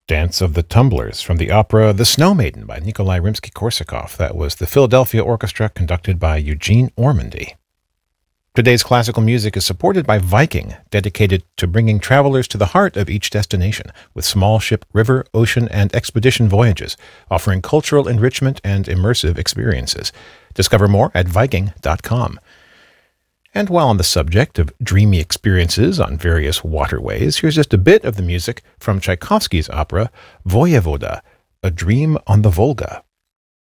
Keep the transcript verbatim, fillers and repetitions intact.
Dance of the Tumblers from the opera The Snow Maiden by Nikolai Rimsky-Korsakov. That was the Philadelphia Orchestra conducted by Eugene Ormandy. Today's classical music is supported by Viking, dedicated to bringing travelers to the heart of each destination with small ship, river, ocean, and expedition voyages, offering cultural enrichment and immersive experiences. Discover more at viking dot com. And while on the subject of dreamy experiences on various waterways, here's just a bit of the music from Tchaikovsky's opera Voyevoda, A Dream on the Volga.